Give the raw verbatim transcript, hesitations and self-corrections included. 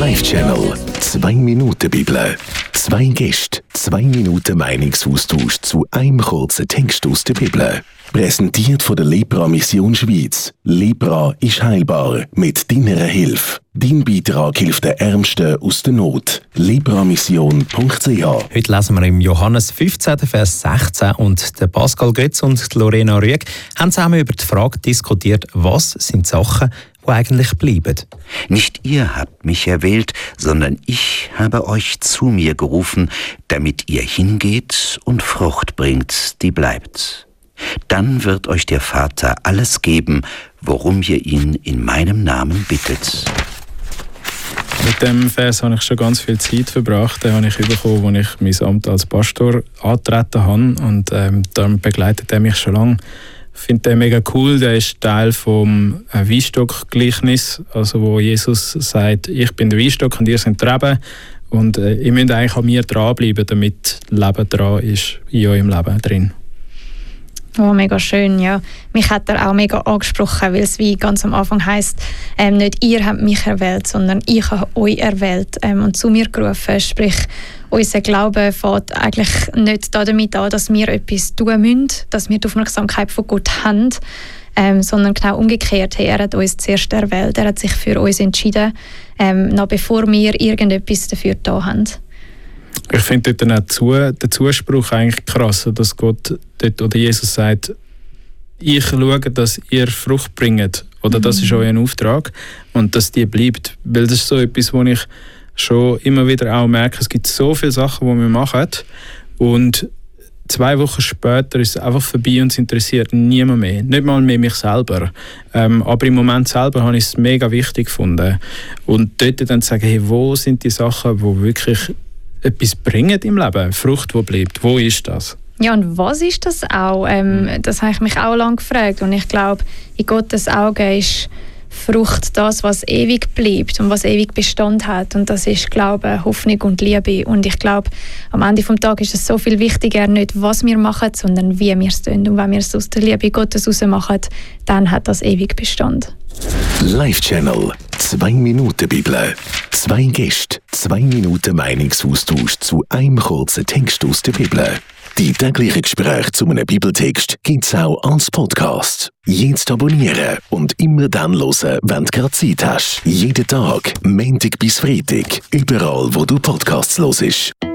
Live-Channel. Zwei Minuten Bibel. Zwei Gäste, zwei Minuten Meinungsaustausch zu einem kurzen Text aus der Bibel. Präsentiert von der Lepra Mission Schweiz. Lepra ist heilbar mit deiner Hilfe. Dein Beitrag hilft den Ärmsten aus der Not. lepramission punkt c h. Heute lesen wir im Johannes fünfzehn, Vers sechzehn. Und der Pascal Götz und Lorena Rüegg haben zusammen über die Frage diskutiert, was sind Sachen, die eigentlich bleiben. Nicht ihr habt mich erwählt, sondern ich habe euch zu mir gerufen, damit ihr hingeht und Frucht bringt, die bleibt. Dann wird euch der Vater alles geben, worum ihr ihn in meinem Namen bittet. Mit dem Vers habe ich schon ganz viel Zeit verbracht. Den habe ich bekommen, als ich mein Amt als Pastor angetreten habe. Und ähm, dann begleitet er mich schon lange. Ich finde den mega cool. Der ist Teil vom Weinstock-Gleichnis, also wo Jesus sagt, ich bin der Weinstock und ihr seid die Reben. Und äh, ihr müsst eigentlich an mir dranbleiben, damit Leben dran ist, in eurem Leben drin. Oh, mega schön, ja. Mich hat er auch mega angesprochen, weil es wie ganz am Anfang heisst, ähm, nicht ihr habt mich erwählt, sondern ich habe euch erwählt ähm, und zu mir gerufen. Sprich, unser Glaube fängt eigentlich nicht damit an, dass wir etwas tun müssen, dass wir die Aufmerksamkeit von Gott haben, ähm, sondern genau umgekehrt. Hey, er hat uns zuerst erwählt, er hat sich für uns entschieden, ähm, noch bevor wir irgendetwas dafür getan haben. Ich finde dort auch zu, den Zuspruch eigentlich krass, dass Gott dort, oder Jesus sagt, ich schaue, dass ihr Frucht bringt, oder das ist euer Auftrag, und dass die bleibt. Weil das ist so etwas, wo ich schon immer wieder auch merke, es gibt so viele Sachen, die wir machen, und zwei Wochen später ist es einfach vorbei und es interessiert niemand mehr. Nicht mal mehr mich selber. Ähm, aber im Moment selber habe ich es mega wichtig gefunden. Und dort dann zu sagen, hey, wo sind die Sachen, die wirklich etwas bringen im Leben, Frucht, die bleibt. Wo ist das? Ja, und was ist das auch? Ähm, das habe ich mich auch lange gefragt. Und ich glaube, in Gottes Augen ist Frucht das, was ewig bleibt und was ewig Bestand hat. Und das ist Glaube, Hoffnung und Liebe. Und ich glaube, am Ende des Tages ist es so viel wichtiger, nicht was wir machen, sondern wie wir es tun. Und wenn wir es aus der Liebe Gottes heraus machen, dann hat das ewig Bestand. Live-Channel. Zwei Minuten Bibel. Zwei Gäste, zwei Minuten Meinungsaustausch zu einem kurzen Text aus der Bibel. Die täglichen Gespräche zu einem Bibeltext gibt es auch als Podcast. Jetzt abonnieren und immer dann hören, wenn du gerade Zeit hast. Jeden Tag, Montag bis Freitag, überall, wo du Podcasts hörst.